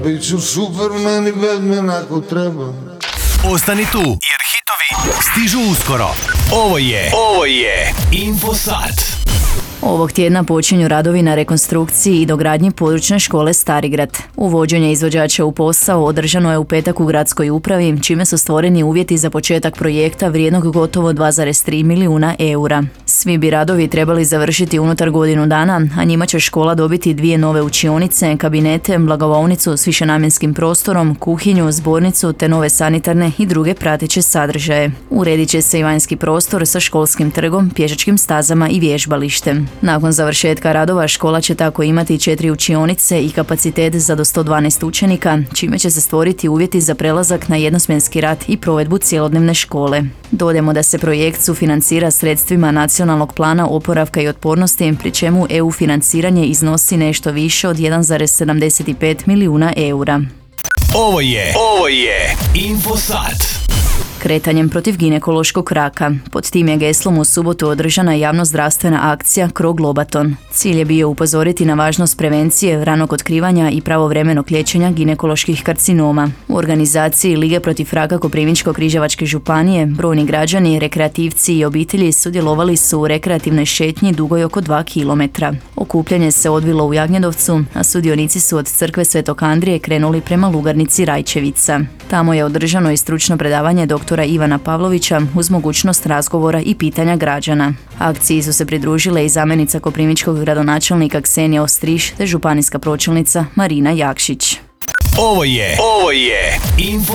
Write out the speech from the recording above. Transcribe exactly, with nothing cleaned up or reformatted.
bit ću Superman i Batman ako treba. Ostani tu, jer hitovi stižu uskoro. Ovo je, ovo je Infosat. Ovog tjedna počinju radovi na rekonstrukciji i dogradnji područne škole Starigrad. Uvođenje izvođača u posao održano je u petak u gradskoj upravi, čime su stvoreni uvjeti za početak projekta vrijednog gotovo dva zarez tri milijuna eura. Svi bi radovi trebali završiti unutar godinu dana, a njima će škola dobiti dvije nove učionice, kabinete, blagovaonicu s višenamjenskim prostorom, kuhinju, zbornicu te nove sanitarne i druge prateće sadržaje. Uredit će se i vanjski prostor sa školskim trgom, pješačkim stazama i vježbalištem. Nakon završetka radova škola će tako imati četiri učionice i kapacitet za do sto dvanaest učenika, čime će se stvoriti uvjeti za prelazak na jednosmjenski rad i provedbu cjelodnevne škole. Dodajemo da se projekt sufinancira sredstvima Nacionalnog plana oporavka i otpornosti, pri čemu E U financiranje iznosi nešto više od jedan zarez sedamdeset pet milijuna eura. Ovo je, ovo je Infosat. Kretanjem protiv ginekološkog raka. Pod tim je geslom u subotu održana javnozdravstvena akcija Krog Lobaton. Cilj je bio upozoriti na važnost prevencije, ranog otkrivanja i pravovremenog liječenja ginekoloških karcinoma. U organizaciji Lige protiv raka Koprivničko-križevačke županije brojni građani, rekreativci i obitelji sudjelovali su u rekreativnoj šetnji dugoj oko dva kilometra. Okupljanje se odvilo u Jagnjedovcu, a sudionici su od crkve Svetog Andrije krenuli prema lugarnici Rajčevica. Tamo je održano i stručno predavanje doktora Ivana Pavlovića uz mogućnost razgovora i pitanja građana. Akciji su se pridružile i zamjenica koprivničkog gradonačelnika Ksenija Ostriš te županijska pročelnica Marina Jakšić. Ovo je, ovo je Info